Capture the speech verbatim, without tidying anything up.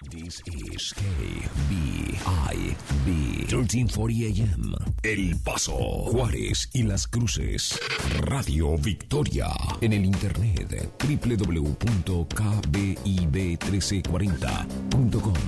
This is K B I B thirteen forty A M. El Paso, Juárez y Las Cruces. Radio Victoria. En el internet doble u doble u doble u punto k b i b uno tres cuarenta punto com.